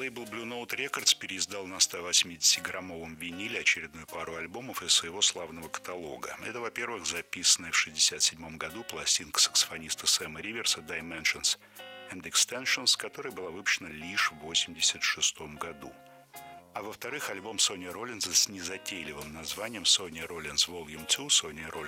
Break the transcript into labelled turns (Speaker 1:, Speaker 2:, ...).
Speaker 1: Лейбл Blue Note Records переиздал на 180-граммовом виниле очередную пару альбомов из своего славного каталога. Это, во-первых, записанная в 1967 году пластинка саксофониста Сэма Риверса «Dimensions and Extensions», которая была выпущена лишь в 1986 году. А во-вторых, альбом Сони Роллинза с незатейливым названием Sonny Rollins Volume 2, Sonny Rollins